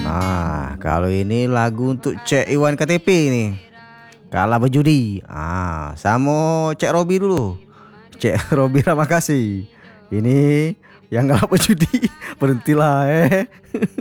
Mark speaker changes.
Speaker 1: Kalau ini lagu untuk Cek Iwan KTP nih. Kalah berjudi. Sama Cek Robi dulu. Cek Robi terima kasih. Ini yang kalah berjudi berhentilah